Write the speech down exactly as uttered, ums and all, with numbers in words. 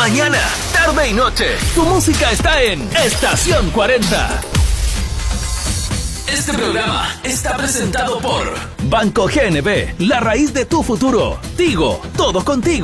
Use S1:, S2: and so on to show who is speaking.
S1: Mañana, tarde y noche, tu música está en Estación cuarenta. Este programa está presentado por Banco G N B, la raíz de tu futuro. Tigo, todo contigo.